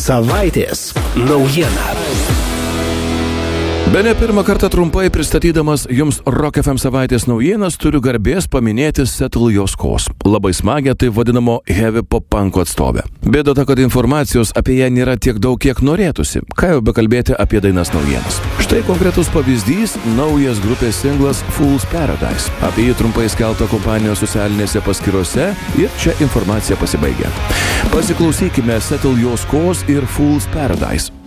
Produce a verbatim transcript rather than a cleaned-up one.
Savaitės naujiena. Bene pirmą kartą trumpai pristatydamas jums Rock F M savaitės naujienas turiu garbės paminėti Settle Your Scores. Labai smagią tai vadinamo heavy pop punko atstovę. Bėda ta, kad informacijos apie ją nėra tiek daug, kiek norėtųsi. Ką jau bekalbėti apie dainas naujienas. Štai konkretus pavyzdys – naujas grupės singlas Fool's Paradise. Apie jį trumpai skelbta kompanijos socialinėse paskyrose ir čia informacija pasibaigia. Pasiklausykime Settle Your Scores ir Fool's Paradise.